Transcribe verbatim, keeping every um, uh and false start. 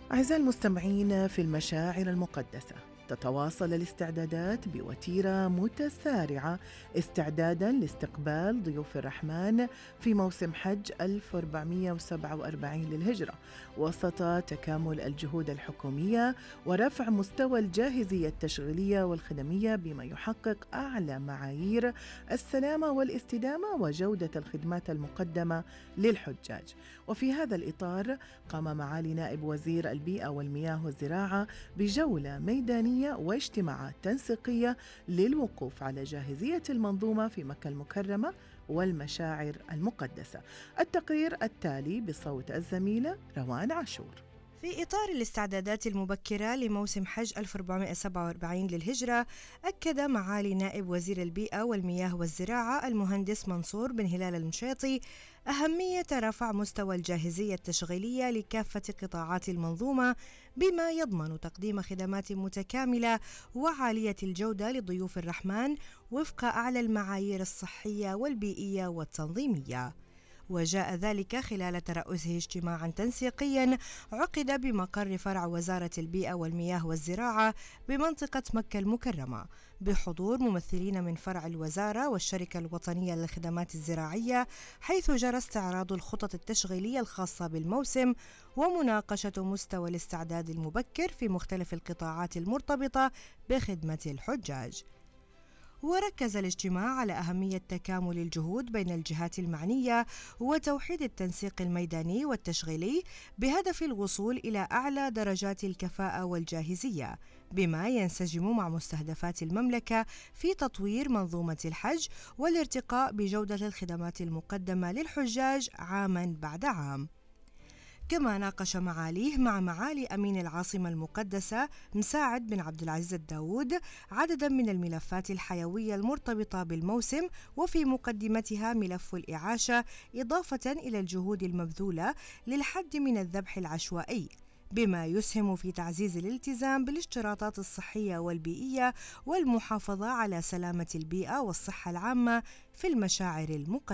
أعزائي المستمعين، في المشاعر المقدسة تتواصل الاستعدادات بوتيرة متسارعة استعداداً لاستقبال ضيوف الرحمن في موسم حج ألف وأربعمائة وسبعة وأربعين للهجرة، وسط تكامل الجهود الحكومية ورفع مستوى الجاهزية التشغيلية والخدمية بما يحقق أعلى معايير السلامة والاستدامة وجودة الخدمات المقدمة للحجاج. وفي هذا الإطار قام معالي نائب وزير البيئة والمياه والزراعة بجولة ميدانية واجتماعات تنسيقية للوقوف على جاهزية المنظومة في مكة المكرمة والمشاعر المقدسة. التقرير التالي بصوت الزميلة روان عاشور. في إطار الاستعدادات المبكرة لموسم حج ألف وأربعمائة وسبعة وأربعين للهجرة، أكد معالي نائب وزير البيئة والمياه والزراعة المهندس منصور بن هلال المشيطي أهمية رفع مستوى الجاهزية التشغيلية لكافة قطاعات المنظومة بما يضمن تقديم خدمات متكاملة وعالية الجودة لضيوف الرحمن وفق أعلى المعايير الصحية والبيئية والتنظيمية. وجاء ذلك خلال ترأسه اجتماعا تنسيقيا عقد بمقر فرع وزارة البيئة والمياه والزراعة بمنطقة مكة المكرمة بحضور ممثلين من فرع الوزارة والشركة الوطنية للخدمات الزراعية، حيث جرى استعراض الخطط التشغيلية الخاصة بالموسم ومناقشة مستوى الاستعداد المبكر في مختلف القطاعات المرتبطة بخدمة الحجاج. وركز الاجتماع على أهمية تكامل الجهود بين الجهات المعنية وتوحيد التنسيق الميداني والتشغيلي بهدف الوصول إلى أعلى درجات الكفاءة والجاهزية، بما ينسجم مع مستهدفات المملكة في تطوير منظومة الحج والارتقاء بجودة الخدمات المقدمة للحجاج عاماً بعد عام. كما ناقش معاليه مع معالي أمين العاصمة المقدسة مساعد بن عبد العزيز الداود عددا من الملفات الحيوية المرتبطة بالموسم، وفي مقدمتها ملف الإعاشة، إضافة إلى الجهود المبذولة للحد من الذبح العشوائي، بما يسهم في تعزيز الالتزام بالاشتراطات الصحية والبيئية والمحافظة على سلامة البيئة والصحة العامة في المشاعر المقدسة.